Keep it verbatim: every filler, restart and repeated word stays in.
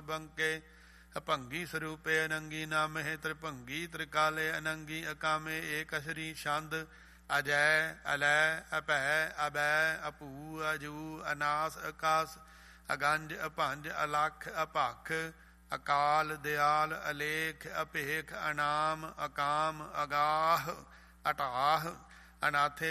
ਬੰਕੇ। ਅਭੰਗੀ ਸਰੂਪੇ ਅਨੰਗੀ ਨਾਮਹਿ ਤ੍ਰਿਭੰਗੀ ਤ੍ਰਿਕਾਲੇ ਅਨੰਗੀ ਅਕਾਮੇ ਏਕਸਰੀ ਛੰਦ। ਅਜੈ ਅਲੈ ਅਭੈ ਅਬੈ ਅਭੂ ਅਜੂ ਅਨਾਸ ਅਕਾਸ ਅਗੰਜ ਅਭੰਜ ਅਲਖ ਅਭਖ ਅਕਾਲ ਦਿਆਲ ਅਲੇਖ ਅਭੇਖ ਅਨਾਮ ਅਕਾਮ ਅਗਾਹ ਅਟਾਹ। ਅਨਾਥੇ